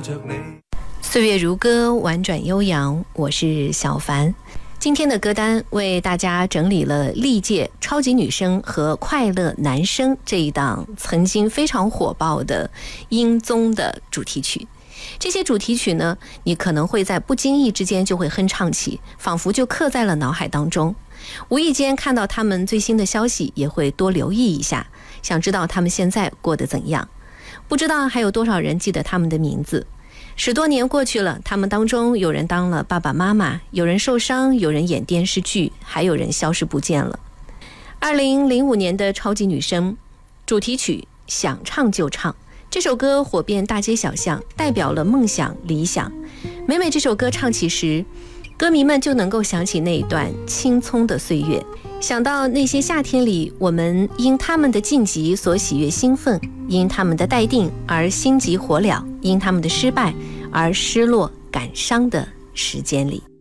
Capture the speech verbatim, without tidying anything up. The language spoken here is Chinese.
着你。 岁月如歌，婉转悠扬，我是小凡。今天的歌单为大家整理了历届超级女声和快乐男声这一档曾经非常火爆的音综的主题曲。这些主题曲呢，你可能会在不经意之间就会哼唱起，仿佛就刻在了脑海当中。无意间看到他们最新的消息，也会多留意一下，想知道他们现在过得怎样。不知道还有多少人记得他们的名字。十多年过去了，他们当中有人当了爸爸妈妈，有人受伤，有人演电视剧，还有人消失不见了。二零零五年的超级女声主题曲想唱就唱，这首歌火遍大街小巷，代表了梦想理想。每每这首歌唱起时，歌迷们就能够想起那一段青葱的岁月，想到那些夏天里我们因他们的晋级所喜悦兴奋，因他们的待定而心急火燎，因他们的失败而失落感伤的时间里。